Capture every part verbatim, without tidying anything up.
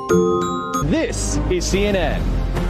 This is C N N.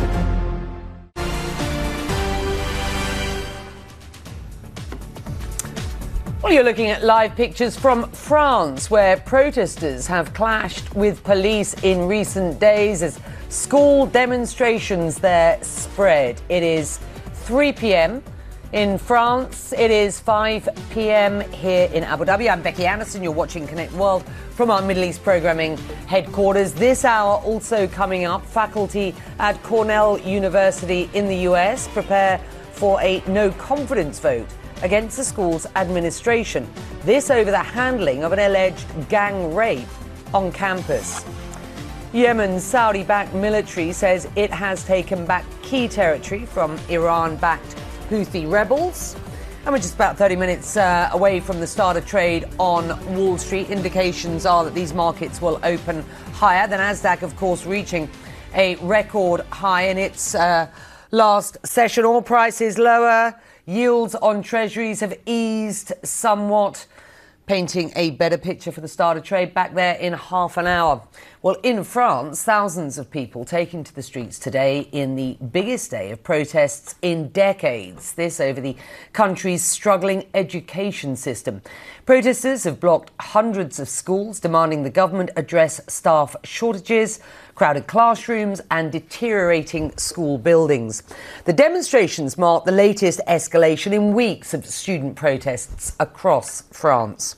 Well, you're looking at live pictures from France, where protesters have clashed with police in recent days as school demonstrations there spread. It is three p.m. in France. It is five p.m. here in Abu Dhabi. I'm Becky Anderson. You're watching Connect World from our Middle East programming headquarters. This hour also coming up, faculty at Cornell University in the U S prepare for a no confidence vote against the school's administration. This over the handling of an alleged gang rape on campus. Yemen's Saudi-backed military says it has taken back key territory from Iran-backed Houthi rebels. And we're just about thirty minutes uh, away from the start of trade on Wall Street. Indications are that these markets will open higher. The Nasdaq, of course, reaching a record high in its uh, last session. Oil prices lower. Yields on treasuries have eased somewhat, painting a better picture for the start of trade back there in half an hour. Well, in France, thousands of people taking to the streets today in the biggest day of protests in decades. This over the country's struggling education system. Protesters have blocked hundreds of schools, demanding the government address staff shortages, crowded classrooms and deteriorating school buildings. The demonstrations mark the latest escalation in weeks of student protests across France.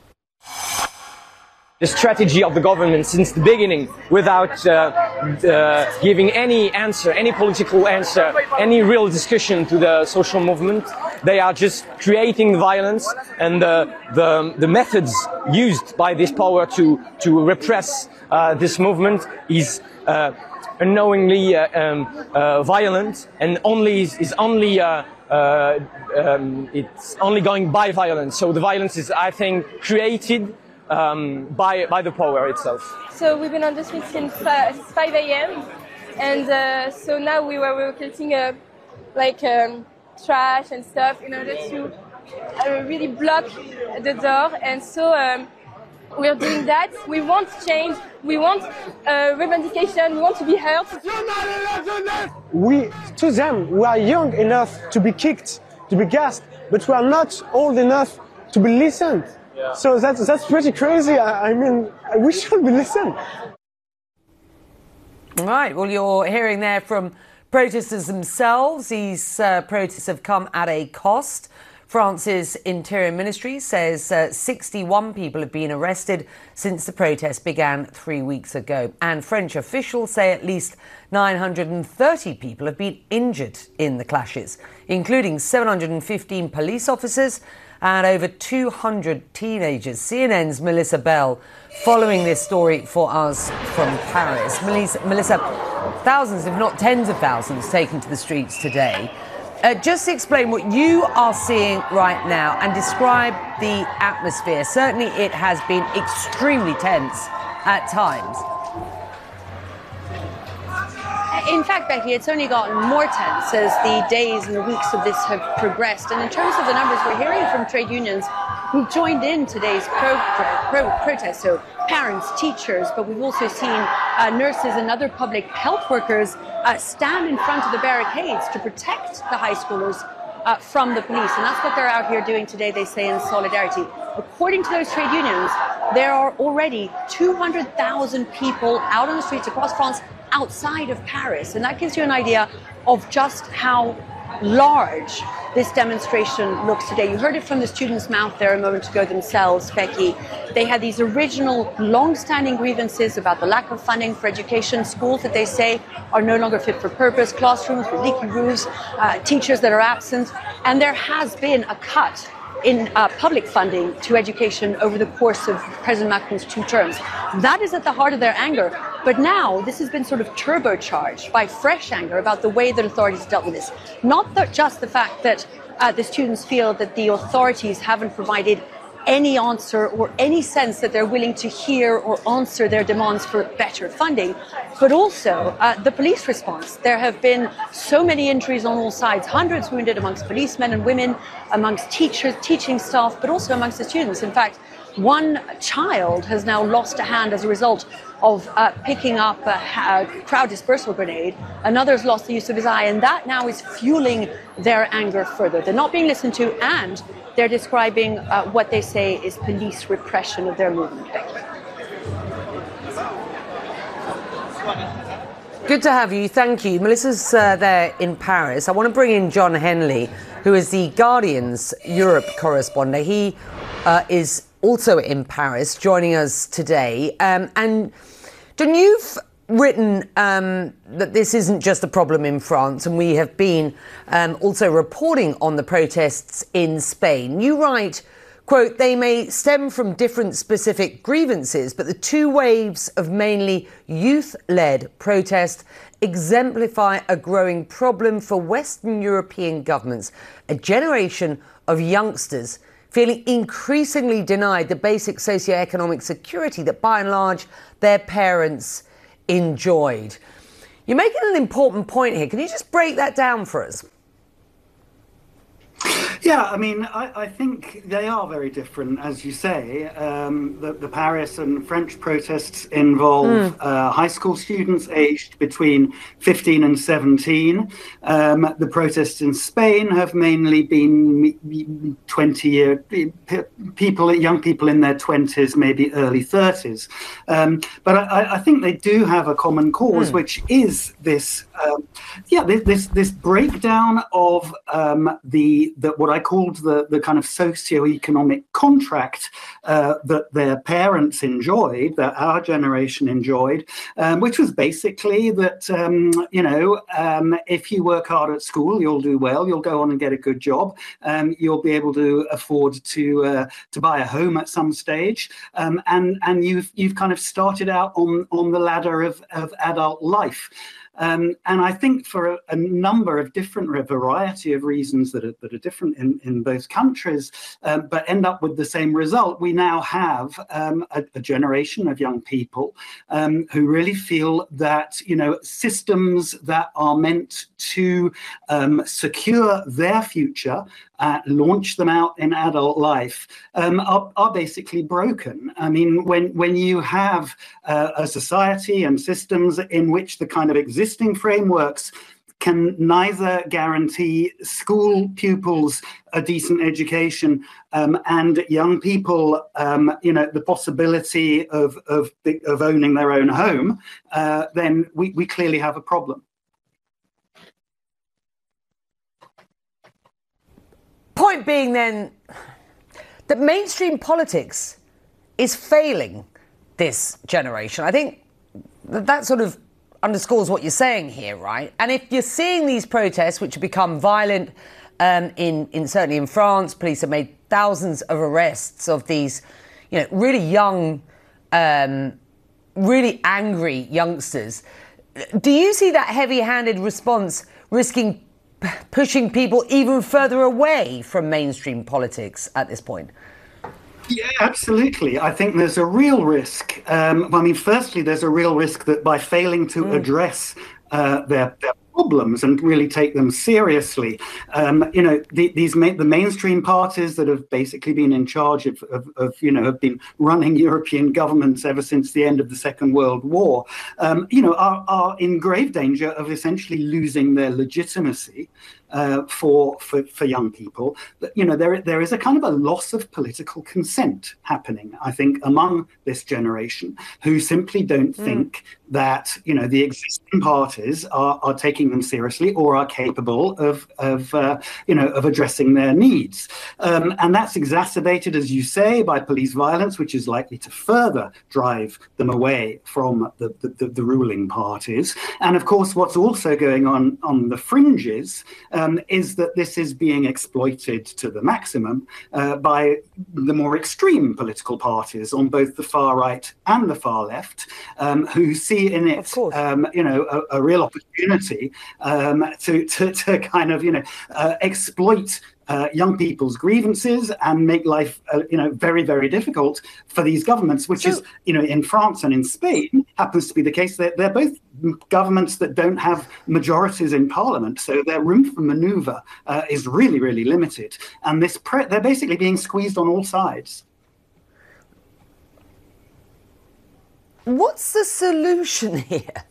The strategy of the government since the beginning, without uh, uh, giving any answer, any political answer, any real discussion to the social movement, they are just creating violence, and uh, the the methods used by this power to to repress uh, this movement is uh, unknowingly uh, um, uh, violent, and only is, is only uh, uh, um, it's only going by violence. So the violence is, I think, created Um, by by the power itself. So we've been on the street since uh, five a.m. and uh, so now we were relocating uh, like um, trash and stuff in order to uh, really block the door, and so um, we're doing that. We want change. We want uh, revendication. We want to be heard. We, to them, we are young enough to be kicked, to be gassed, but we are not old enough to be listened. Yeah. So that's that's pretty crazy. I, I mean, we should be listened. Right. Well, you're hearing there from protesters themselves. These uh, protests have come at a cost. France's Interior Ministry says uh, sixty-one people have been arrested since the protest began three weeks ago. And French officials say at least nine hundred thirty people have been injured in the clashes, including seven hundred fifteen police officers and over two hundred teenagers. C N N's Melissa Bell following this story for us from Paris. Melissa, Melissa, thousands, if not tens of thousands, taken to the streets today. Uh, just explain what you are seeing right now and describe the atmosphere. Certainly it has been extremely tense at times. In fact, Becky, it's only gotten more tense as the days and the weeks of this have progressed. And in terms of the numbers, we're hearing from trade unions who've joined in today's pro- pro- protest, so parents, teachers, but we've also seen uh, nurses and other public health workers uh, stand in front of the barricades to protect the high schoolers uh, from the police. And that's what they're out here doing today, they say, in solidarity. According to those trade unions, there are already two hundred thousand people out on the streets across France outside of Paris. And that gives you an idea of just how large this demonstration looks today. You heard it from the students' mouth there a moment ago themselves, Becky. They had these original long-standing grievances about the lack of funding for education, schools that they say are no longer fit for purpose, classrooms with leaky roofs, uh, teachers that are absent. And there has been a cut in uh, public funding to education over the course of President Macron's two terms. That is at the heart of their anger. But now this has been sort of turbocharged by fresh anger about the way that authorities dealt with this. Not that just the fact that uh, the students feel that the authorities haven't provided any answer or any sense that they're willing to hear or answer their demands for better funding, but also uh, the police response. There have been so many injuries on all sides, hundreds wounded amongst policemen and women, amongst teachers, teaching staff, but also amongst the students. In fact, One child has now lost a hand as a result of uh, picking up a, a crowd dispersal grenade. Another's lost the use of his eye, and that now is fueling their anger further. They're not being listened to, and they're describing uh, what they say is police repression of their movement. Becky. Good to have you. Thank you. Melissa's uh, there in Paris. I want to bring in John Henley, who is the Guardian's Europe correspondent. He uh, is also in Paris, joining us today. Um, and John, you've written um, that this isn't just a problem in France, and we have been um, also reporting on the protests in Spain. You write, quote, they may stem from different specific grievances, but the two waves of mainly youth-led protest exemplify a growing problem for Western European governments, a generation of youngsters feeling increasingly denied the basic socioeconomic security that, by and large, their parents enjoyed. You're making an important point here. Can you just break that down for us? Yeah, I mean, I, I think they are very different, as you say. Um, the, the Paris and French protests involve mm. uh, high school students aged between fifteen and seventeen. Um, the protests in Spain have mainly been twenty-year people, young people in their twenties, maybe early thirties. Um, but I, I think they do have a common cause, mm. which is this, um, yeah, this this breakdown of um, the the what I called the, the kind of socio-economic contract uh, that their parents enjoyed, that our generation enjoyed, um, which was basically that, um, you know, um, if you work hard at school, you'll do well, you'll go on and get a good job, um, you'll be able to afford to uh, to buy a home at some stage, um, and and you've you've kind of started out on on the ladder of, of adult life. Um, and I think for a, a number of different, a variety of reasons that are, that are different in, in both countries, um, but end up with the same result, we now have um, a, a generation of young people um, who really feel that, you know, systems that are meant to um, secure their future, Uh, launch them out in adult life, um, are, are basically broken. I mean, when when you have uh, a society and systems in which the kind of existing frameworks can neither guarantee school pupils a decent education um, and young people, um, you know, the possibility of of, of owning their own home, uh, then we, we clearly have a problem. Point being then that mainstream politics is failing this generation. I think that, that sort of underscores what you're saying here, right? And if you're seeing these protests, which have become violent, um, in, in certainly in France, police have made thousands of arrests of these, you know, really young, um, really angry youngsters. Do you see that heavy-handed response risking pushing people even further away from mainstream politics at this point? Yeah, absolutely. I think there's a real risk. Um, I mean, firstly, there's a real risk that by failing to mm. address uh, their, their problems and really take them seriously, um, you know, the, these ma- the mainstream parties that have basically been in charge of, of, of, you know, have been running European governments ever since the end of the Second World War, um, you know, are, are in grave danger of essentially losing their legitimacy. Uh, for, for for young people, that, you know, there there is a kind of a loss of political consent happening, I think, among this generation, who simply don't mm. think that, you know, the existing parties are, are taking them seriously or are capable of of uh, you know, of addressing their needs, um, and that's exacerbated, as you say, by police violence, which is likely to further drive them away from the the, the, the ruling parties. And of course, what's also going on on the fringes. Um, is that this is being exploited to the maximum uh, by the more extreme political parties on both the far right and the far left, um, who see in it, um, you know, a, a real opportunity um, to, to to kind of, you know, uh, exploit Uh, young people's grievances and make life, uh, you know, very, very difficult for these governments, which so, is, you know, in France and in Spain happens to be the case. They're, they're both governments that don't have majorities in parliament, so their room for manoeuvre uh, is really, really limited. And this pre- they're basically being squeezed on all sides. What's the solution here?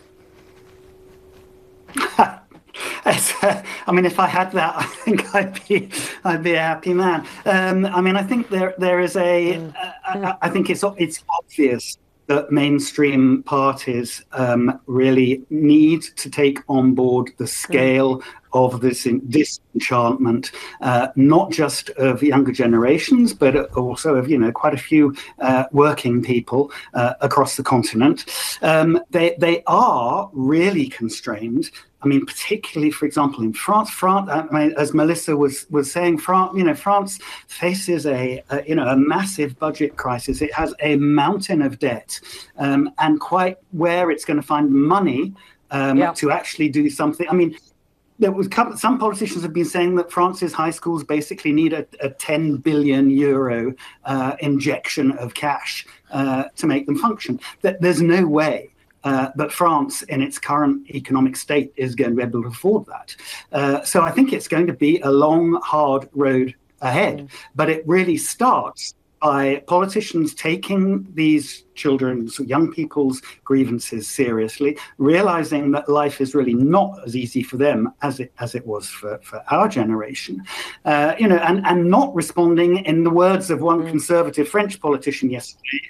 It's, uh, I mean, if I had that, I think I'd be, I'd be a happy man. Um, I mean, I think there, there is a. Uh, I, I think it's, it's obvious that mainstream parties um, really need to take on board the scale of this disenchantment, uh, not just of younger generations, but also of, you know, quite a few uh, working people uh, across the continent. Um, they they are really constrained. I mean, particularly, for example, in France, France, I mean, as Melissa was was saying, France, you know, France faces a, a you know a massive budget crisis. It has a mountain of debt, um, and quite where it's going to find money um, yeah. to actually do something. I mean, there was some politicians have been saying that France's high schools basically need a, a ten billion euro uh, injection of cash uh, to make them function. That there's no way. Uh, but France, in its current economic state, is going to be able to afford that. Uh, so I think it's going to be a long, hard road ahead. Mm. But it really starts by politicians taking these children's, young people's grievances seriously, realizing that life is really not as easy for them as it as it was for, for our generation, uh, you know, and, and not responding, in the words of one mm. conservative French politician yesterday,